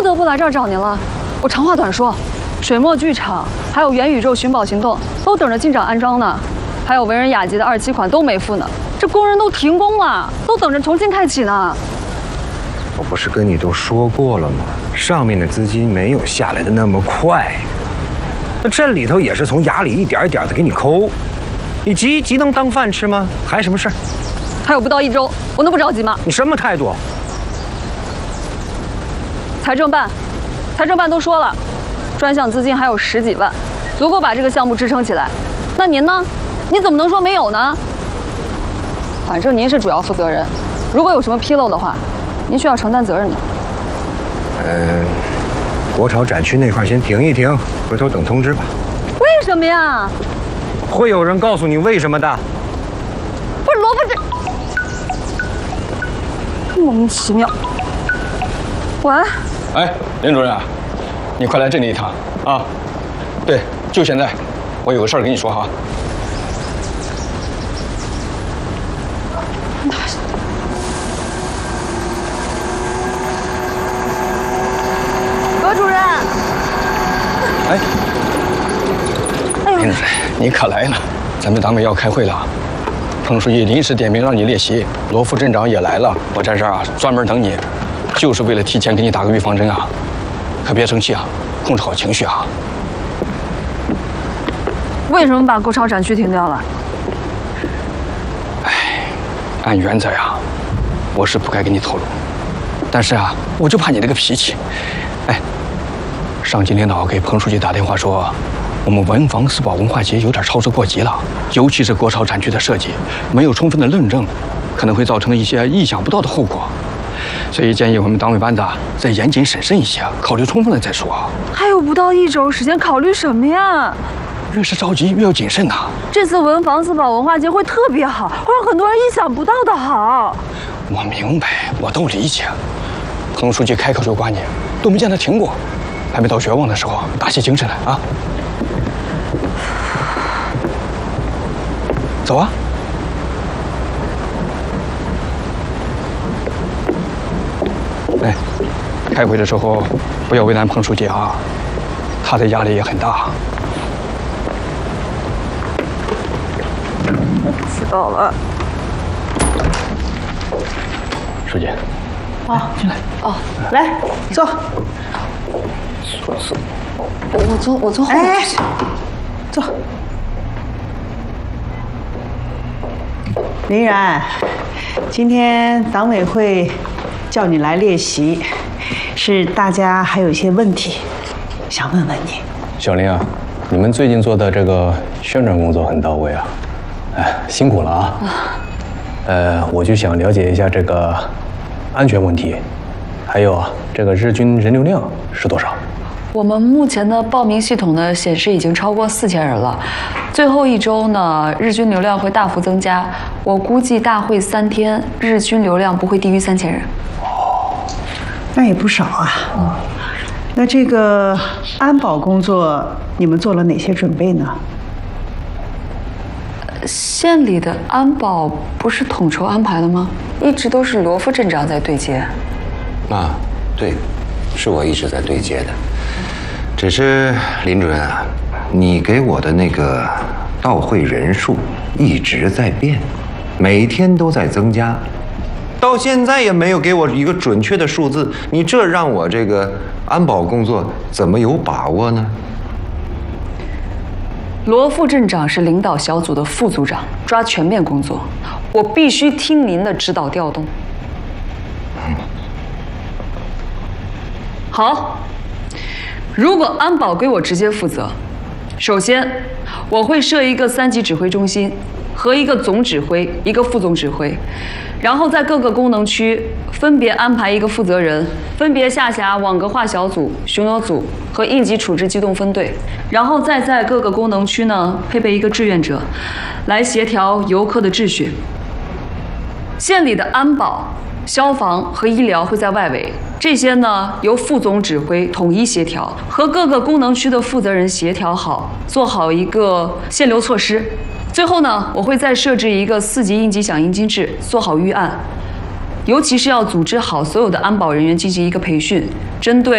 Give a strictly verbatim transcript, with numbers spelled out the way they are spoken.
不得不来这儿找您了。我长话短说，水墨剧场还有元宇宙寻宝行动都等着进展安装呢，还有文人雅集的二期款都没付呢，这工人都停工了，都等着重新开启呢。 我不是跟你都说过了吗？上面的资金没有下来的那么快，那这里头也是从牙里一点一点的给你抠。你急急能当饭吃吗？还什么事儿？ 还有不到一周，我能不着急吗？ 你什么态度？ 财政办，财政办都说了，专项资金还有十几万，足够把这个项目支撑起来。那您呢？您怎么能说没有呢？反正您是主要负责人，如果有什么纰漏的话，您需要承担责任的。 嗯，国潮展区那块先停一停，回头等通知吧。 为什么呀？ 会有人告诉你为什么的。 不是萝卜这，莫名其妙。喂。 哎，林主任啊，你快来这里一趟啊！对，就现在，我有个事儿跟你说哈。 何主任。 哎， 哎呦， 林主任，你可来了，咱们党委要开会了。彭书记临时点名让你列席，罗副镇长也来了，我在这儿啊专门等你。就是为了提前给你打个预防针啊，可别生气啊，控制好情绪啊。 为什么把国潮展区停掉了？ 哎，按原则呀，我是不该给你透露，但是啊，我就怕你这个脾气。哎，上级领导给彭书记打电话说，我们文房四宝文化节有点操之过急了，尤其是国潮展区的设计没有充分的论证，可能会造成一些意想不到的后果。所以建议我们党委班子再严谨审慎一些，考虑充分了再说。 还有不到一周时间，考虑什么呀？ 越是着急越要谨慎呐。 这次文房四宝文化节会特别好，会让很多人意想不到的好。 我明白，我都理解。彭书记开口就夸你，都没见他停过，还没到绝望的时候，打起精神来啊！走啊！哎，开会的时候不要为难彭书记啊，他的压力也很大。 知道了。 书记， 啊， 进来。 哦，来坐。 坐坐，我坐我坐后面。 哎，坐。林然，今天党委会叫你来列席，是大家还有一些问题想问问你。 小林啊，你们最近做的这个宣传工作很到位啊，哎，辛苦了啊。呃，我就想了解一下这个安全问题，还有啊，这个日均人流量是多少？ 我们目前的报名系统呢显示已经超过四千人了，最后一周呢日均流量会大幅增加，我估计大会三天日均流量不会低于三千人。 哦，那也不少啊。嗯，那这个安保工作你们做了哪些准备呢？ 县里的安保不是统筹安排的吗？一直都是罗副镇长在对接。 啊，对，是我一直在对接的。只是林主任啊，你给我的那个到会人数一直在变，每天都在增加，到现在也没有给我一个准确的数字，你这让我这个安保工作怎么有把握呢？ 罗副镇长是领导小组的副组长，抓全面工作，我必须听您的指导调动。好，如果安保归我直接负责，首先我会设一个三级指挥中心和一个总指挥、一个副总指挥，然后在各个功能区分别安排一个负责人，分别下辖网格化小组、巡逻组和应急处置机动分队，然后再在各个功能区呢配备一个志愿者，来协调游客的秩序。县里的安保、消防和医疗会在外围，这些呢由副总指挥统一协调，和各个功能区的负责人协调好，做好一个限流措施。最后呢，我会再设置一个四级应急响应机制，做好预案，尤其是要组织好所有的安保人员进行一个培训，针对